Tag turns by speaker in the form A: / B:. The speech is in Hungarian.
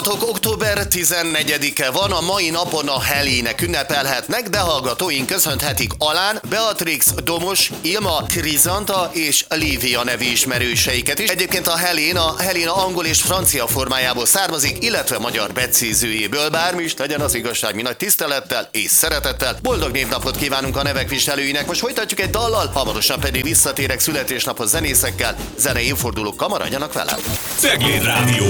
A: Október 14-e van, a mai napon a Helének ünnepelhetnek, de hallgatóink köszönhetik Alán, Beatrix, Domos, Ilma, Krizanta és Lívia nevű ismerőseiket is. Egyébként a Helena angol és francia formájából származik, illetve magyar becézőjéből. Bármi is legyen az igazság, mi nagy tisztelettel és szeretettel. Boldog névnapot kívánunk a nevek viselőinek. Most folytatjuk egy dallal, hamarosan pedig visszatérek születésnapos zenészekkel. Zenei évfordulókkal, maradjanak velem.
B: Cegléd Rádió.